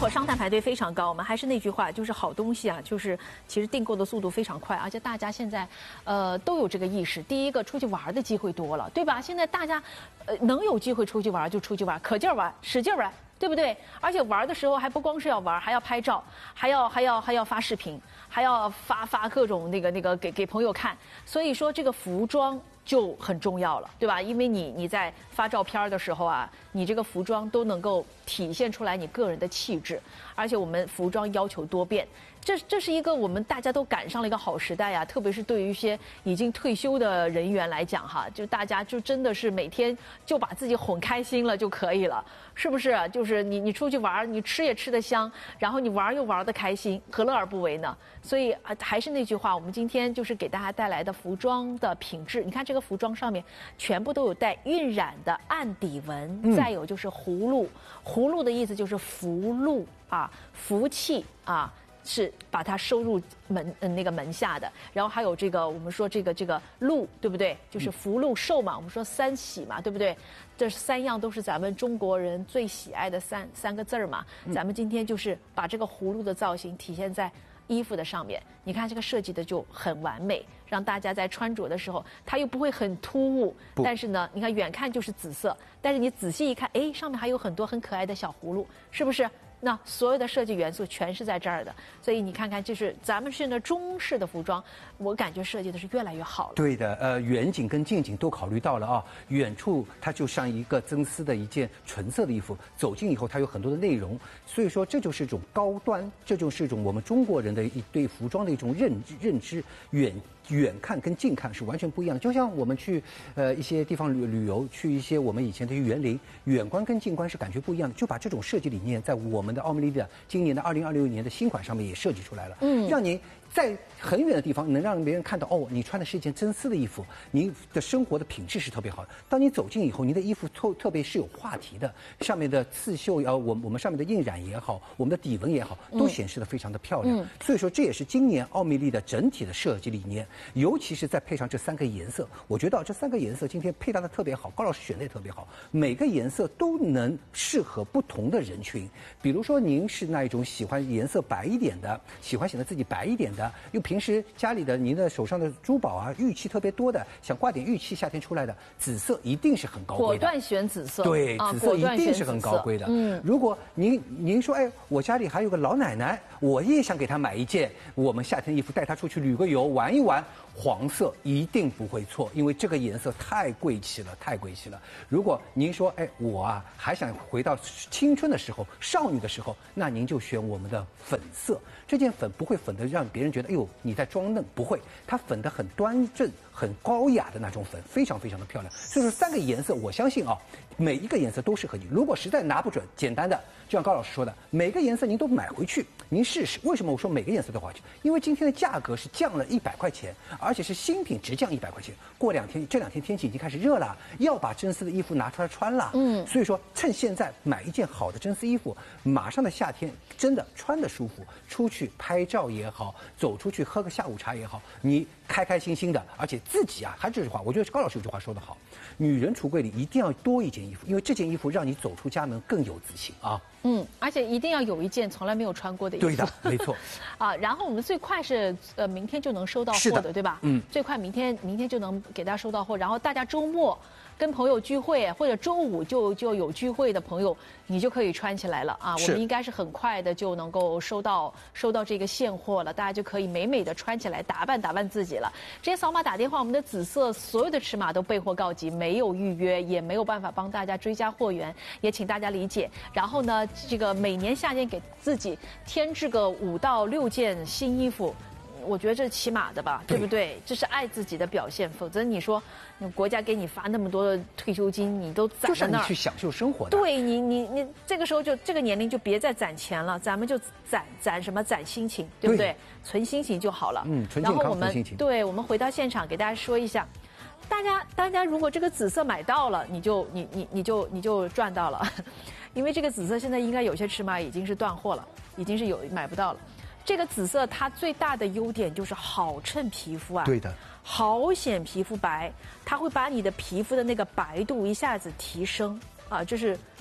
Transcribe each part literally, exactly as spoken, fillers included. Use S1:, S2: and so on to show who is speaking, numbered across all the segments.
S1: 会儿商谈排队非常高，我们还是那句话，就是好东西啊，就是其实订购的速度非常快，而且大家现在呃都有这个意识。第一个，出去玩的机会多了，对吧？现在大家呃能有机会出去玩就出去玩，可劲儿玩，使劲玩。对不对？而且玩的时候还不光是要玩，还要拍照，还要还要还要发视频，还要发发各种那个那个给给朋友看。所以说这个服装就很重要了，对吧？因为你你在发照片的时候啊，你这个服装都能够体现出来你个人的气质，而且我们服装要求多变。这这是一个我们大家都赶上了一个好时代呀，特别是对于一些已经退休的人员来讲哈，就大家就真的是每天就把自己哄开心了就可以了，是不是？就是你你出去玩，你吃也吃得香，然后你玩又玩得开心，何乐而不为呢？所以啊，还是那句话，我们今天就是给大家带来的服装的品质。你看这个服装上面全部都有带晕染的暗底纹，嗯、再有就是葫芦，葫芦的意思就是福禄啊，福气啊。是把它收入门嗯那个门下的，然后还有这个我们说这个这个禄，对不对？就是福禄寿嘛，我们说三喜嘛，对不对？这三样都是咱们中国人最喜爱的三三个字儿嘛。咱们今天就是把这个葫芦的造型体现在衣服的上面，你看这个设计的就很完美，让大家在穿着的时候它又不会很突兀，但是呢，你看远看就是紫色，但是你仔细一看，哎，上面还有很多很可爱的小葫芦，是不是？那所有的设计元素全是在这儿的，所以你看看，就是咱们现在中式的服装，我感觉设计的是越来越好了。
S2: 对的，呃，远景跟近景都考虑到了啊。远处它就像一个真丝的一件纯色的衣服，走近以后它有很多的内容，所以说这就是一种高端，这就是一种我们中国人的一对服装的一种认认知。远远看跟近看是完全不一样的，就像我们去呃一些地方旅旅游，去一些我们以前的园林，远观跟近观是感觉不一样的，就把这种设计理念在我们的奥美丽的今年的二零二六年的新款上面也设计出来了，嗯，让您在很远的地方能让别人看到，哦，你穿的是一件真丝的衣服，你的生活的品质是特别好的。当你走近以后，你的衣服特特别是有话题的，上面的刺绣呃，我我们上面的印染也好，我们的底纹也好，都显示得非常的漂亮。嗯、所以说这也是今年奥美丽的整体的设计理念，尤其是再配上这三个颜色，我觉得这三个颜色今天配搭的特别好，高老师选的也特别好，每个颜色都能适合不同的人群。比如说您是那一种喜欢颜色白一点的，喜欢显得自己白一点的。又平时家里的您的手上的珠宝啊，玉器特别多的，想挂点玉器，夏天出来的紫色一定是很高贵的。
S1: 果断选紫色，
S2: 对，紫色一定是很高贵的。嗯，如果您您说，哎，我家里还有个老奶奶，我也想给她买一件我们夏天的衣服，带她出去旅个游，玩一玩。黄色一定不会错，因为这个颜色太贵气了，太贵气了。如果您说，哎，我啊还想回到青春的时候、少女的时候，那您就选我们的粉色。这件粉不会粉的让别人觉得，哎呦你在装嫩，不会，它粉的很端正、很高雅的那种粉，非常非常的漂亮。所以说三个颜色，我相信啊，每一个颜色都适合你。如果实在拿不准，简单的，就像高老师说的，每个颜色您都买回去，您试试。为什么我说每个颜色都回去？因为今天的价格是降了一百块钱。而且是新品直降一百块钱，过两天这两天天气已经开始热了，要把真丝的衣服拿出来穿了。嗯，所以说趁现在买一件好的真丝衣服，马上的夏天真的穿得舒服，出去拍照也好，走出去喝个下午茶也好，你开开心心的，而且自己啊，还是这句话，我觉得高老师有句话说得好，女人橱柜里一定要多一件衣服，因为这件衣服让你走出家门更有自信啊。
S1: 嗯，而且一定要有一件从来没有穿过的衣服。
S2: 对的，没错。
S1: 啊，然后我们最快是呃明天就能收到货的，对吧？嗯，最快明天明天就能给大家收到货，然后大家周末跟朋友聚会或者周五就就有聚会的朋友，你就可以穿起来了啊。我们应该是很快的就能够收到收到这个现货了，大家就可以美美的穿起来，打扮打扮自己了。直接扫码打电话，我们的紫色所有的尺码都备货告急，没有预约，也没有办法帮大家追加货源，也请大家理解。然后呢，这个每年夏天给自己添置个五到六件新衣服，我觉得这是起码的吧，对不对？这是爱自己的表现，否则你说，你国家给你发那么多的退休金，你都攒在那儿，
S2: 就是你去享受生活的。
S1: 对你，你你这个时候就这个年龄就别再攒钱了，咱们就攒攒什么攒心情，对不对？对，存心情就好了。
S2: 嗯，存健康，存心情。
S1: 对，我们回到现场给大家说一下。大家，大家如果这个紫色买到了，你就你你你就你就赚到了，因为这个紫色现在应该有些尺码已经是断货了，已经是有买不到了。这个紫色它最大的优点就是好衬皮肤啊，
S2: 对的，
S1: 好显皮肤白，它会把你的皮肤的那个白度一下子提升啊，这是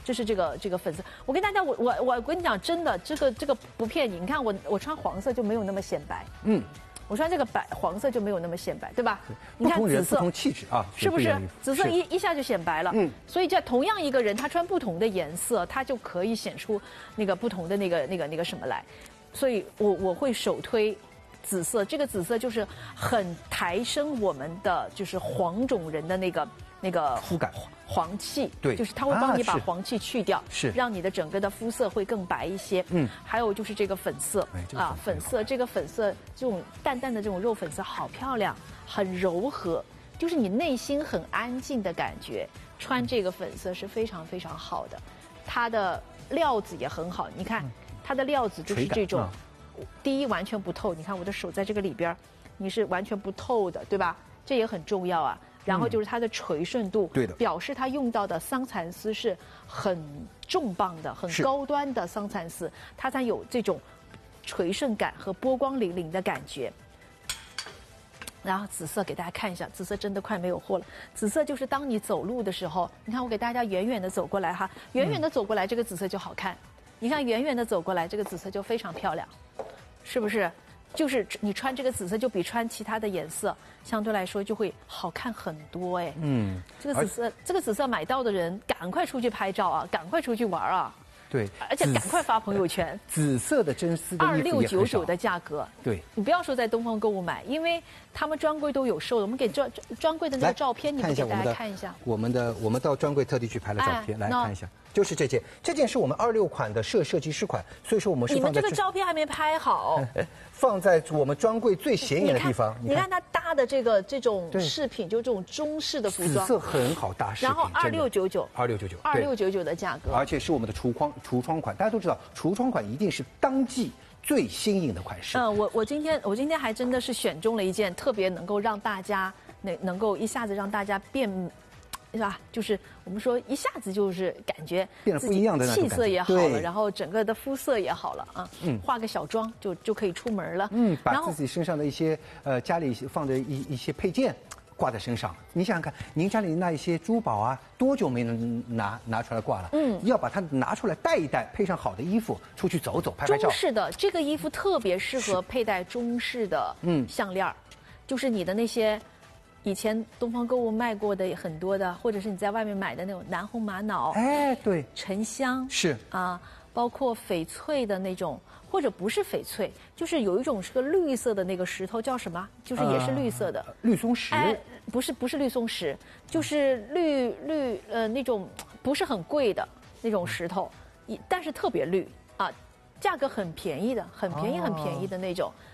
S1: 这是这个这个粉色。我跟大家，我我我跟你讲，真的，这个这个不骗你。你看我我穿黄色就没有那么显白，嗯，我穿这个白黄色就没有那么显白，对吧？你看紫色，
S2: 不同气质啊，
S1: 是不是？紫色一一下就显白了，嗯。所以在同样一个人，他穿不同的颜色，他就可以显出那个不同的那个那个那个什么来。所以我我会首推紫色，这个紫色就是很抬升我们的就是黄种人的那个。那个
S2: 肤感
S1: 黄气，
S2: 对，
S1: 就是它会帮你把黄气去掉，
S2: 是
S1: 让你的整个的肤色会更白一些。嗯，还有就是这个粉色啊，粉色这个粉色这种淡淡的这种肉粉色好漂亮，很柔和，就是你内心很安静的感觉。穿这个粉色是非常非常好的，它的料子也很好。你看它的料子就是这种，第一完全不透。你看我的手在这个里边，你是完全不透的，对吧？这也很重要啊。然后就是它的垂顺度，
S2: 对的，
S1: 表示它用到的桑蚕丝是很重磅的、很高端的桑蚕丝，它才有这种垂顺感和波光粼粼的感觉。然后紫色给大家看一下，紫色真的快没有货了。紫色就是当你走路的时候，你看我给大家远远的走过来哈，远远的走过来，这个紫色就好看。你看远远的走过来，这个紫色就非常漂亮，是不是？就是你穿这个紫色，就比穿其他的颜色相对来说就会好看很多哎。嗯，这个紫色，这个紫色买到的人赶快出去拍照啊，赶快出去玩啊。
S2: 对，
S1: 而且赶快发朋友圈。
S2: 紫色的真丝的
S1: 二六九九的价格，
S2: 对，
S1: 你不要说在东方购物买，因为他们专柜都有售的。我们给专专柜的那个照片，你们给大家看一下。
S2: 我们的我们到专柜特地去拍了照片，来看一下。就是这件，这件是我们二六款的设设计师款，所以说我们是
S1: 你们这个照片还没拍好，
S2: 放在我们专柜最显眼的地方。
S1: 你看它搭的这个这种饰品，就这种中式的服装，
S2: 紫色很好搭饰品。
S1: 然后二六九九，
S2: 二六九九，
S1: 二六九九的价格，
S2: 而且是我们的橱窗橱窗款。大家都知道，橱窗款一定是当季最新颖的款式。
S1: 嗯，我我今天我今天还真的是选中了一件特别能够让大家能能够一下子让大家变。是吧？就是我们说一下子就是感觉
S2: 变得不一样的
S1: 气色也好了，然后整个的肤色也好了啊。嗯，化个小妆就就可以出门了。
S2: 嗯，把自己身上的一些呃家里放的一一些配件挂在身上。你想想看，您家里那一些珠宝啊，多久没能拿拿出来挂了？嗯，要把它拿出来戴一戴，配上好的衣服出去走走，拍拍照。
S1: 中式的这个衣服特别适合佩戴中式的嗯项链，就是你的那些。以前东方购物卖过的很多的，或者是你在外面买的那种南红玛瑙，
S2: 哎，对，
S1: 沉香
S2: 是
S1: 啊，包括翡翠的那种，或者不是翡翠，就是有一种是个绿色的那个石头，叫什么？就是也是绿色的，
S2: 呃、绿松石。
S1: 哎，不是不是绿松石，就是绿绿呃那种不是很贵的那种石头，但是特别绿啊，价格很便宜的，很便宜很便宜的那种。